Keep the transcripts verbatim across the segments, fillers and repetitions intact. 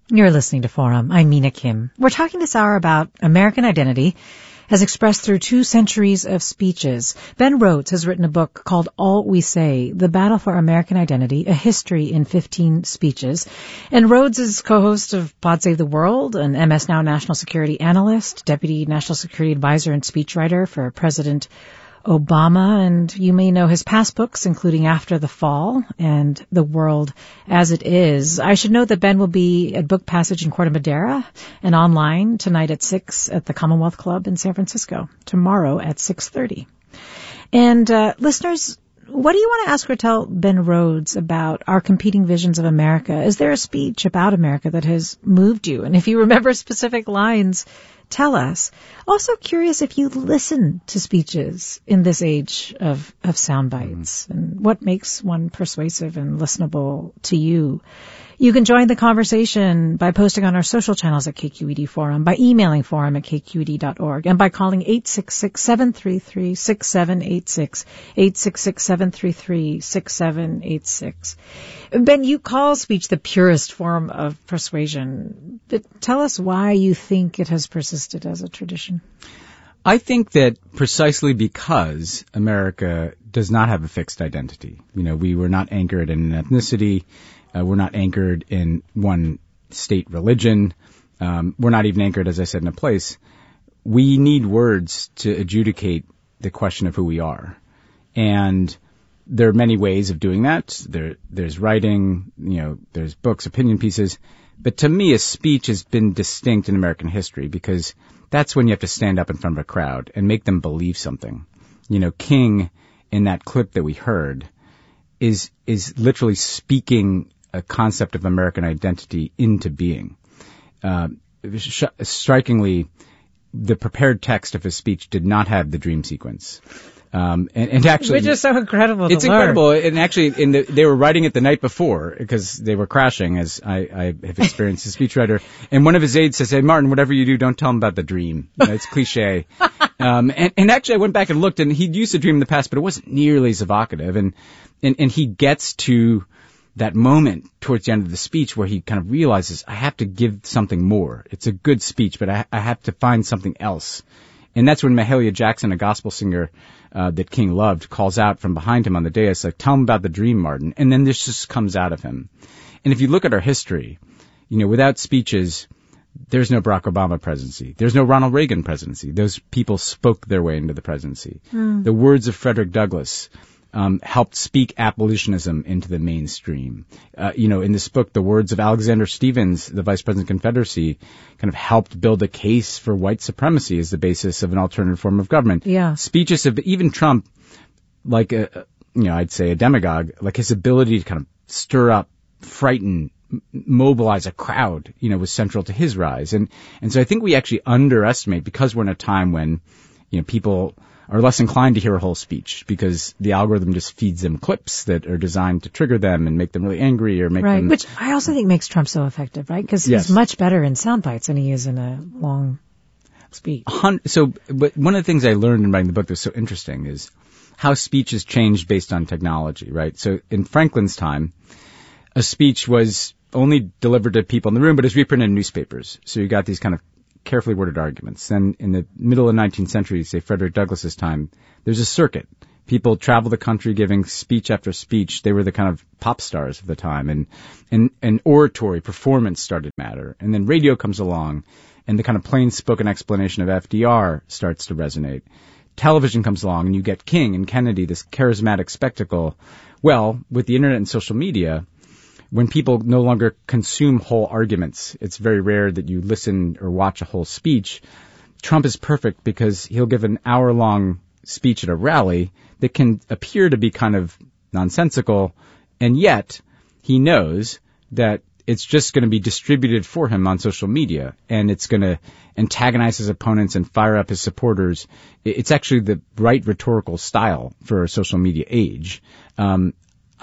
You're listening to Forum. I'm Mina Kim. We're talking this hour about American identity as expressed through two centuries of speeches. Ben Rhodes has written a book called All We Say, The Battle for American Identity, A History in fifteen Speeches. And Rhodes is co-host of Pod Save the World, an M S Now national security analyst, deputy national security advisor and speechwriter for President Obama, and you may know his past books, including After the Fall and The World as It Is. I should note that Ben will be at Book Passage in Corte Madera and online tonight at six at the Commonwealth Club in San Francisco, tomorrow at six thirty. And uh, listeners, what do you want to ask or tell Ben Rhodes about our competing visions of America? Is there a speech about America that has moved you? And if you remember specific lines, tell us. Also curious if you listen to speeches in this age of, of sound bites, and what makes one persuasive and listenable to you. You can join the conversation by posting on our social channels at K Q E D Forum, by emailing forum at k q e d dot org, and by calling eight six six, seven three three, six seven eight six, eight six six, seven three three, six seven eight six. Ben, you call speech the purest form of persuasion, but tell us why you think it has persisted as a tradition. I think that precisely because America does not have a fixed identity. You know, we were not anchored in an ethnicity. Uh, we're not anchored in one state religion. Um, we're not even anchored, as I said, in a place. We need words to adjudicate the question of who we are. And there are many ways of doing that. There, there's writing, you know, there's books, opinion pieces. But to me, a speech has been distinct in American history because that's when you have to stand up in front of a crowd and make them believe something. You know, King, in that clip that we heard, is is literally speaking a concept of American identity into being. Uh, sh- strikingly, the prepared text of his speech did not have the dream sequence. Um, and, and actually, which is so incredible. It's to incredible, learn. and actually, in the, they were writing it the night before because they were crashing, as I, I have experienced as a speechwriter. And one of his aides says, "Hey, Martin, whatever you do, don't tell him about the dream. You know, it's cliche." um, and, and actually, I went back and looked, and he'd used a dream in the past, but it wasn't nearly as evocative. And and, and he gets to that moment towards the end of the speech where he kind of realizes, I have to give something more. It's a good speech, but I, I have to find something else. And that's when Mahalia Jackson, a gospel singer uh, that King loved, calls out from behind him on the dais, like, tell him about the dream, Martin. And then this just comes out of him. And if you look at our history, you know, without speeches, there's no Barack Obama presidency. There's no Ronald Reagan presidency. Those people spoke their way into the presidency. Mm. The words of Frederick Douglass Um, helped speak abolitionism into the mainstream. Uh, you know, in this book, the words of Alexander Stephens, the Vice President of the Confederacy, kind of helped build a case for white supremacy as the basis of an alternative form of government. Yeah. Speeches of even Trump, like a, you know, I'd say a demagogue, like his ability to kind of stir up, frighten, m- mobilize a crowd, you know, was central to his rise. And and so I think we actually underestimate, because we're in a time when, you know, people are less inclined to hear a whole speech because the algorithm just feeds them clips that are designed to trigger them and make them really angry or make right. them... Which I also think makes Trump so effective, right? Because yes. he's much better in sound bites than he is in a long speech. So, but one of the things I learned in writing the book that was so interesting is how speech has changed based on technology, right? So in Franklin's time, a speech was only delivered to people in the room, but it's reprinted in newspapers. So you got these kind of carefully worded arguments. Then in the middle of the nineteenth century, say Frederick Douglass's time, there's a circuit. People travel the country giving speech after speech. They were the kind of pop stars of the time. And, and, and oratory, performance started to matter. And then radio comes along, and the kind of plain spoken explanation of F D R starts to resonate. Television comes along, and you get King and Kennedy, this charismatic spectacle. Well, with the internet and social media, when people no longer consume whole arguments, it's very rare that you listen or watch a whole speech. Trump is perfect because he'll give an hour-long speech at a rally that can appear to be kind of nonsensical, and yet he knows that it's just going to be distributed for him on social media, and it's going to antagonize his opponents and fire up his supporters. It's actually the right rhetorical style for a social media age. Um,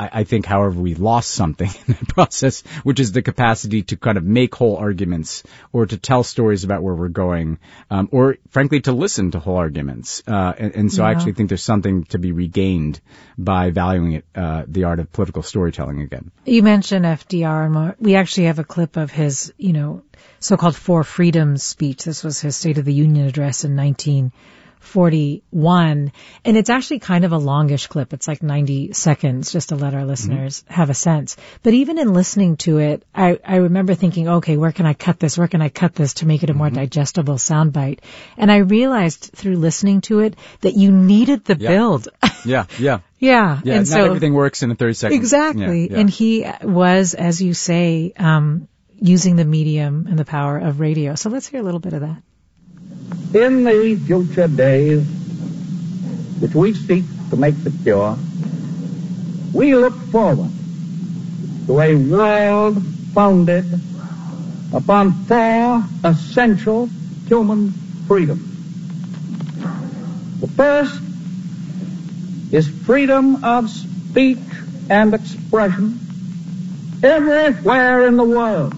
I, I think, however, we lost something in that process, which is the capacity to kind of make whole arguments or to tell stories about where we're going, um, or frankly to listen to whole arguments. Uh, and, and so yeah. I actually think there's something to be regained by valuing it, uh, the art of political storytelling again. You mentioned F D R, and we actually have a clip of his, you know, so-called Four Freedoms speech. This was his State of the Union address in nineteen forty-one. And it's actually kind of a longish clip. It's like ninety seconds, just to let our listeners mm-hmm. have a sense. But even in listening to it, I, I remember thinking, okay, where can I cut this? Where can I cut this to make it a more mm-hmm. digestible soundbite? And I realized through listening to it that you needed the yeah. build. yeah, yeah. Yeah. Yeah, and not so, everything works in a thirty seconds. Exactly. Yeah, yeah. And he was, as you say, um, using the medium and the power of radio. So let's hear a little bit of that. In the future days, which we seek to make secure, we look forward to a world founded upon four essential human freedoms. The first is freedom of speech and expression everywhere in the world.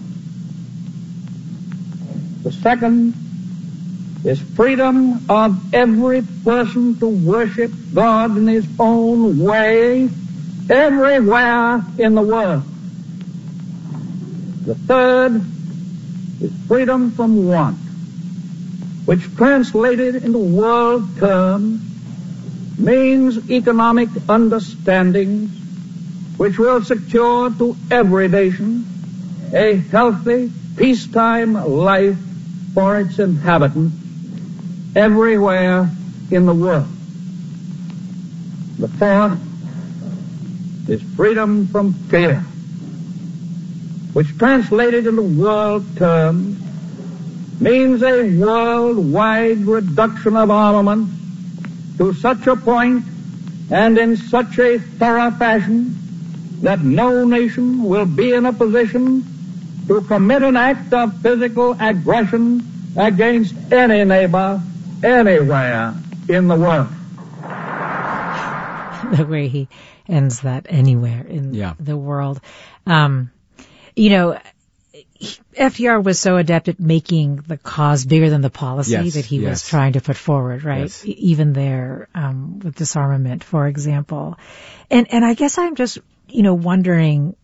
The second is freedom of every person to worship God in his own way everywhere in the world. The third is freedom from want, which translated into world terms means economic understandings which will secure to every nation a healthy, peacetime life for its inhabitants everywhere in the world. The fourth is freedom from fear, which translated into world terms means a worldwide reduction of armament to such a point and in such a thorough fashion that no nation will be in a position to commit an act of physical aggression against any neighbor anywhere in the world. The way he ends that, anywhere in yeah. the world. Um, you know, F D R was so adept at making the cause bigger than the policy yes, that he yes. was trying to put forward, right? Yes. Even there, um, with disarmament, for example. And, and I guess I'm just, you know, wondering,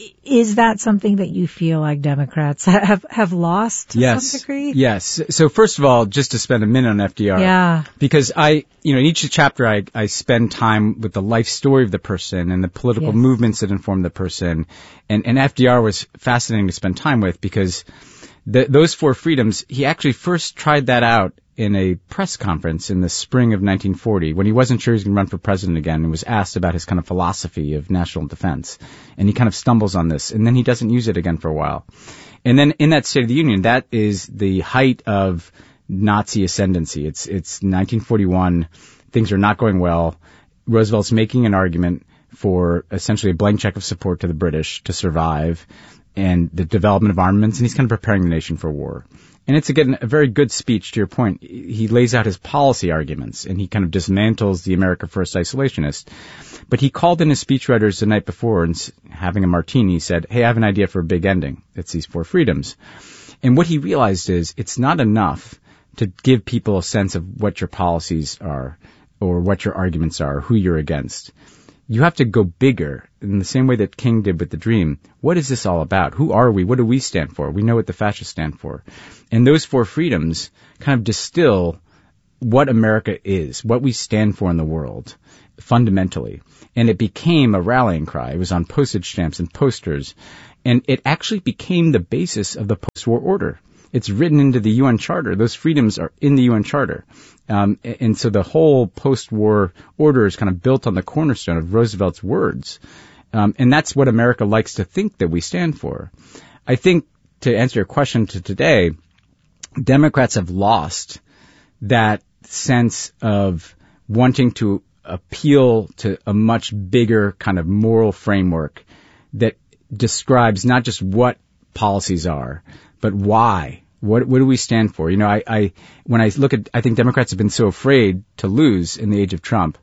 is that something that you feel like Democrats have, have lost to yes. some degree? Yes. So first of all, just to spend a minute on F D R. Yeah. Because I, you know, in each chapter I, I spend time with the life story of the person and the political yes. movements that inform the person. And, and F D R was fascinating to spend time with because the, those four freedoms, he actually first tried that out in a press conference in the spring of nineteen forty when he wasn't sure he was going to run for president again and was asked about his kind of philosophy of national defense. And he kind of stumbles on this, and then he doesn't use it again for a while. And then in that State of the Union, that is the height of Nazi ascendancy. It's, it's nineteen forty-one. Things are not going well. Roosevelt's making an argument for essentially a blank check of support to the British to survive and the development of armaments, and he's kind of preparing the nation for war. And it's, again, a very good speech to your point. He lays out his policy arguments, and he kind of dismantles the America First isolationist. But he called in his speechwriters the night before and, having a martini, said, hey, I have an idea for a big ending. It's these four freedoms. And what he realized is it's not enough to give people a sense of what your policies are or what your arguments are, who you're against. You have to go bigger in the same way that King did with the Dream. What is this all about? Who are we? What do we stand for? We know what the fascists stand for. And those four freedoms kind of distill what America is, what we stand for in the world, fundamentally. And it became a rallying cry. It was on postage stamps and posters. And it actually became the basis of the post-war order. It's written into the U N Charter. Those freedoms are in the U N Charter. Um, and so the whole post-war order is kind of built on the cornerstone of Roosevelt's words. Um, and that's what America likes to think that we stand for. I think, to answer your question to today, Democrats have lost that sense of wanting to appeal to a much bigger kind of moral framework that describes not just what policies are, but why. What, what do we stand for? You know, I, I, when I look at, I think Democrats have been so afraid to lose in the age of Trump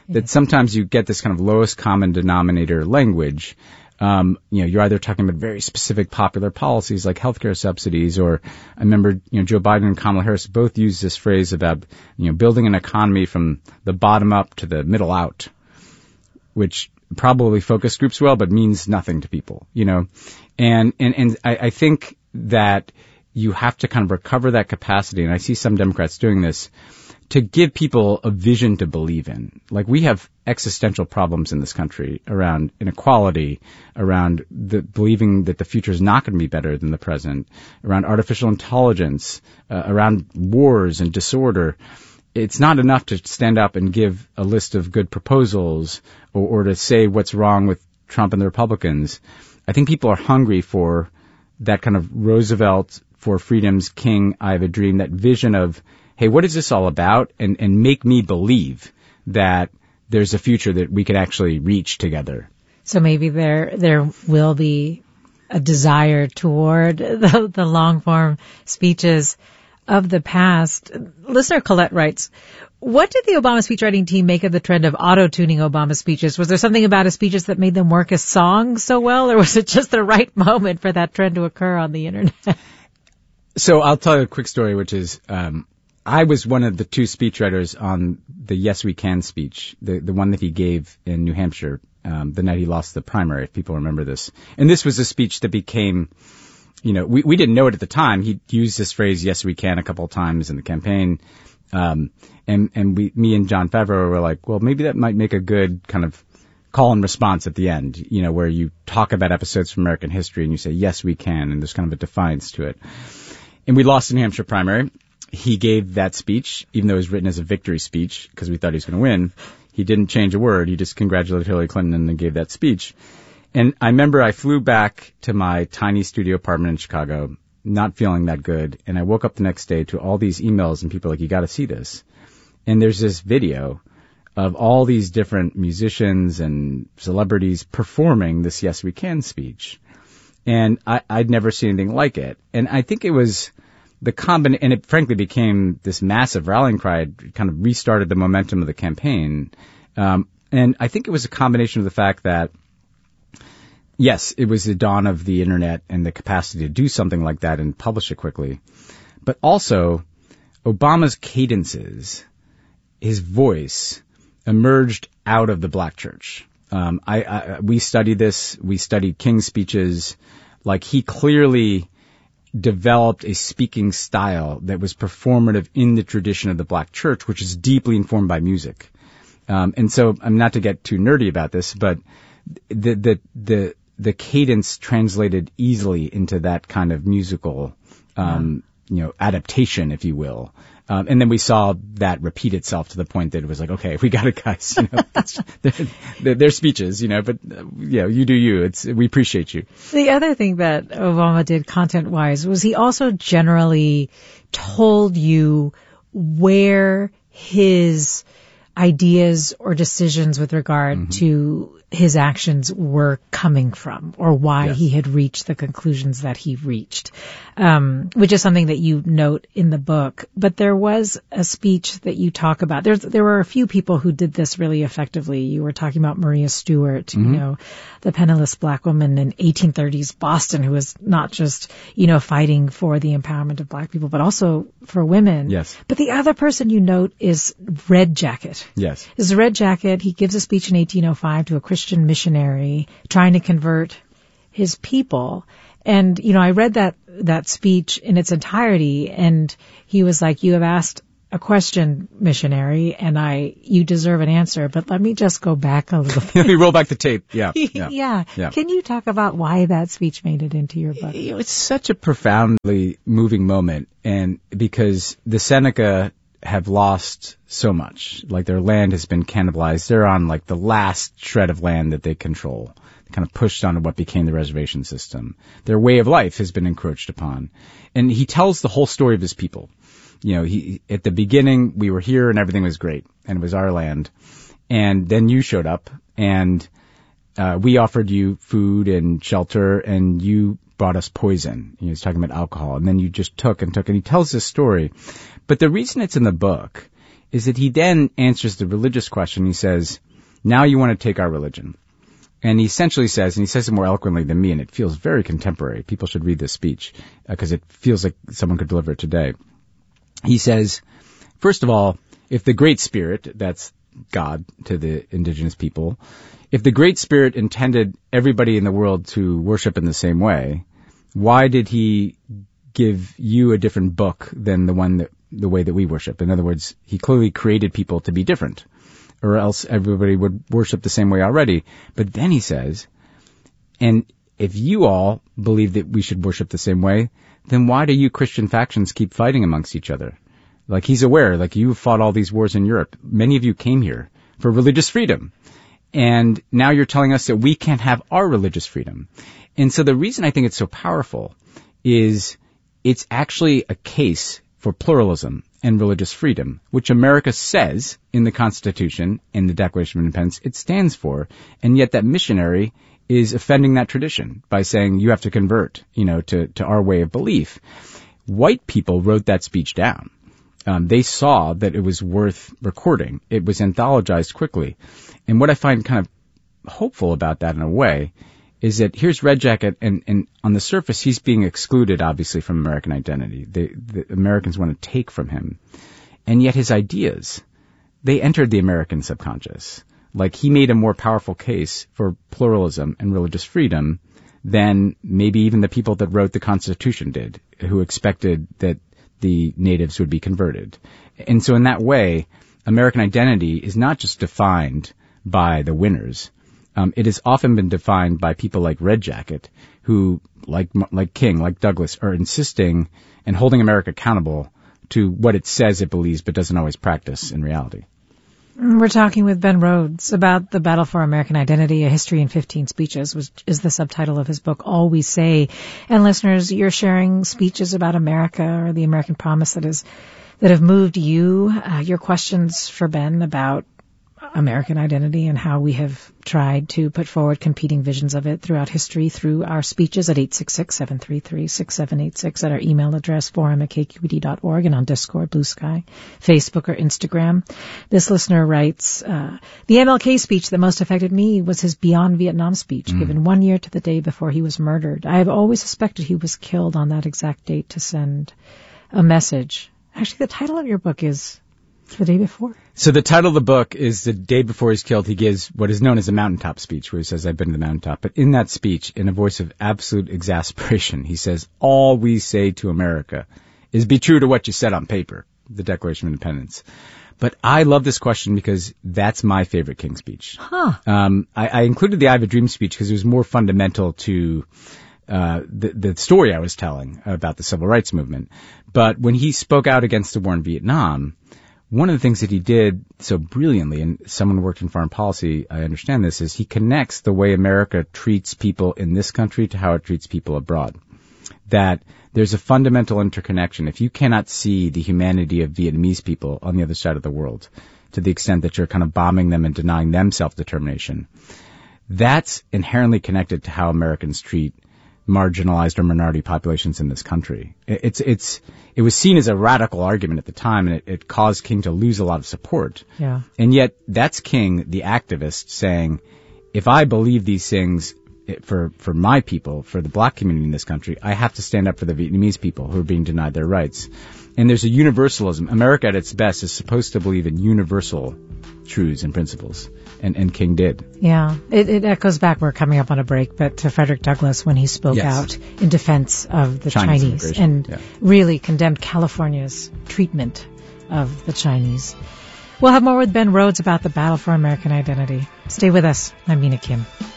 that Yeah. sometimes you get this kind of lowest common denominator language. Um, you know, you're either talking about very specific popular policies like healthcare subsidies, or I remember, you know, Joe Biden and Kamala Harris both used this phrase about, you know, building an economy from the bottom up to the middle out, which probably focus groups well, but means nothing to people, you know. And, and, and I, I think that you have to kind of recover that capacity, and I see some Democrats doing this, to give people a vision to believe in. Like, we have existential problems in this country around inequality, around the believing that the future is not going to be better than the present, around artificial intelligence, uh, around wars and disorder. It's not enough to stand up and give a list of good proposals or, or to say what's wrong with Trump and the Republicans. I think people are hungry for that kind of Roosevelt for freedom's king, I have a dream, that vision of, hey, what is this all about? And, and make me believe that there's a future that we could actually reach together. So maybe there there will be a desire toward the, the long-form speeches of the past. Listener Colette writes, what did the Obama speechwriting team make of the trend of auto-tuning Obama speeches? Was there something about his speeches that made them work as songs so well, or was it just the right moment for that trend to occur on the internet? So I'll tell you a quick story, which is, um, I was one of the two speechwriters on the Yes We Can speech, the, the one that he gave in New Hampshire, um, the night he lost the primary, if people remember this. And this was a speech that became, you know, we, we didn't know it at the time. He used this phrase, yes, we can, a couple of times in the campaign. Um, and, and we, me and Jon Favreau were like, well, maybe that might make a good kind of call and response at the end, you know, where you talk about episodes from American history and you say, yes, we can. And there's kind of a defiance to it. And we lost the New Hampshire primary. He gave that speech, even though it was written as a victory speech, because we thought he was going to win. He didn't change a word. He just congratulated Hillary Clinton and then gave that speech. And I remember I flew back to my tiny studio apartment in Chicago, not feeling that good. And I woke up the next day to all these emails and people like, you got to see this. And there's this video of all these different musicians and celebrities performing this Yes We Can speech. And I, I'd never seen anything like it. And I think it was the combin, and it frankly became this massive rallying cry. It kind of restarted the momentum of the campaign. Um, and I think it was a combination of the fact that, yes, it was the dawn of the internet and the capacity to do something like that and publish it quickly. But also, Obama's cadences, his voice, emerged out of the black church. Um, I, I, we studied this. We studied King's speeches. Like, he clearly developed a speaking style that was performative in the tradition of the black church, which is deeply informed by music. Um, and so, I'm not to get too nerdy about this, but the the the the cadence translated easily into that kind of musical, um, yeah. you know, adaptation, if you will. Um, and then we saw that repeat itself to the point that it was like, okay, we got it, guys. You know, they're, they're, they're speeches, you know, but, uh, you know, you do you. It's, we appreciate you. The other thing that Obama did content-wise was he also generally told you where his ideas or decisions with regard mm-hmm. to his actions were coming from, or why yes. he had reached the conclusions that he reached, um, which is something that you note in the book. But there was a speech that you talk about. There's, there were a few people who did this really effectively. You were talking about Maria Stewart, mm-hmm. you know, the penniless black woman in eighteen thirties Boston, who was not just, you know, fighting for the empowerment of black people, but also for women. Yes. But the other person you note is Red Jacket. Yes. Is Red Jacket. He gives a speech in eighteen oh five to a Christian missionary trying to convert his people. And, you know, I read that, that speech in its entirety, and he was like, you have asked a question, missionary, and I, you deserve an answer, but let me just go back a little bit. Let me roll back the tape. Yeah. Yeah. yeah. yeah. Can you talk about why that speech made it into your book? You know, it's such a profoundly moving moment, and because the Seneca have lost so much. Like, their land has been cannibalized. They're on like the last shred of land that they control. They kind of pushed onto what became the reservation system. Their way of life has been encroached upon. And he tells the whole story of his people. You know, he, at the beginning, we were here and everything was great and it was our land. And then you showed up and, uh, we offered you food and shelter and you brought us poison. He was talking about alcohol, and then you just took and took, and he tells this story. But the reason it's in the book is that he then answers the religious question. He says, now you want to take our religion. And he essentially says, and he says it more eloquently than me, and it feels very contemporary. People should read this speech because uh, it feels like someone could deliver it today. He says, first of all, if the Great Spirit, that's God to the indigenous people, if the Great Spirit intended everybody in the world to worship in the same way, why did he give you a different book than the one that, the way that we worship? In other words, he clearly created people to be different, or else everybody would worship the same way already. But then he says, and if you all believe that we should worship the same way, then why do you Christian factions keep fighting amongst each other? Like, he's aware, like, you fought all these wars in Europe. Many of you came here for religious freedom. And now you're telling us that we can't have our religious freedom. And so the reason I think it's so powerful is it's actually a case for pluralism and religious freedom, which America says in the Constitution, in the Declaration of Independence, it stands for. And yet that missionary is offending that tradition by saying you have to convert, you know, to, to our way of belief. White people wrote that speech down. Um, they saw that it was worth recording. It was anthologized quickly. And what I find kind of hopeful about that in a way is that here's Red Jacket, and, and on the surface, he's being excluded, obviously, from American identity. They, the Americans want to take from him. And yet his ideas, they entered the American subconscious. Like, he made a more powerful case for pluralism and religious freedom than maybe even the people that wrote the Constitution did, who expected that the natives would be converted. And so in that way, American identity is not just defined by the winners. Um, it has often been defined by people like Red Jacket, who, like like King, like Douglass, are insisting and holding America accountable to what it says it believes but doesn't always practice in reality. We're talking with Ben Rhodes about the battle for American identity, a history in fifteen speeches, which is the subtitle of his book, All We Say. And listeners, you're sharing speeches about America or the American promise that is that have moved you. Uh, your questions for Ben about American identity and how we have tried to put forward competing visions of it throughout history through our speeches at eight six six, seven three three, six seven eight six, at our email address, forum at k q b d dot org, and on Discord, Blue Sky, Facebook, or Instagram. This listener writes, uh, the M L K speech that most affected me was his Beyond Vietnam speech, mm. given one year to the day before he was murdered. I have always suspected he was killed on that exact date to send a message. Actually, the title of your book is the day before. So the title of the book is the day before he's killed. He gives what is known as a mountaintop speech, where he says, I've been to the mountaintop. But in that speech, in a voice of absolute exasperation, he says, all we say to America is be true to what you said on paper, the Declaration of Independence. But I love this question because that's my favorite King speech. Huh. Um, I, I included the I Have a Dream speech because it was more fundamental to uh the, the story I was telling about the civil rights movement. But when he spoke out against the war in Vietnam, one of the things that he did so brilliantly, and someone who worked in foreign policy, I understand this, is he connects the way America treats people in this country to how it treats people abroad. That there's a fundamental interconnection. If you cannot see the humanity of Vietnamese people on the other side of the world, to the extent that you're kind of bombing them and denying them self-determination, that's inherently connected to how Americans treat marginalized or minority populations in this country. It's, it's, it was seen as a radical argument at the time, and it, it caused King to lose a lot of support. Yeah. And yet, that's King, the activist, saying, if I believe these things for, for my people, for the black community in this country, I have to stand up for the Vietnamese people who are being denied their rights. And there's a universalism. America at its best is supposed to believe in universal truths and principles. And, and King did. Yeah. It, it echoes back. We're coming up on a break, but to Frederick Douglass when he spoke yes. out in defense of the Chinese, Chinese and yeah. really condemned California's treatment of the Chinese. We'll have more with Ben Rhodes about the battle for American identity. Stay with us. I'm Mina Kim.